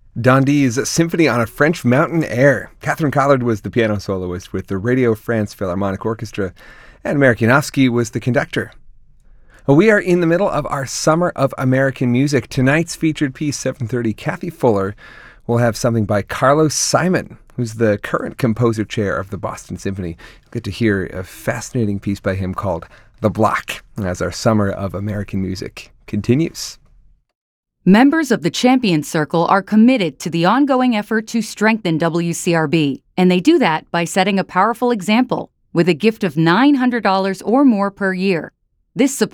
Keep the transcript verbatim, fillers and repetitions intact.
Dondee's Symphony on a French Mountain Air. Catherine Collard was the piano soloist with the Radio France Philharmonic Orchestra, and Marek Janowski was the conductor. Well, we are in the middle of our Summer of American Music. Tonight's featured piece, seven thirty, Kathy Fuller will have something by Carlos Simon, who's the current composer chair of the Boston Symphony. You'll get to hear a fascinating piece by him called The Block, as our Summer of American Music continues. Members of the Champions Circle are committed to the ongoing effort to strengthen W C R B, and they do that by setting a powerful example with a gift of nine hundred dollars or more per year. This support